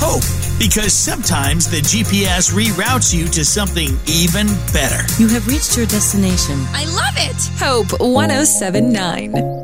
Hope, because sometimes the GPS reroutes you to something even better. You have reached your destination. I love it! Hope 107.9.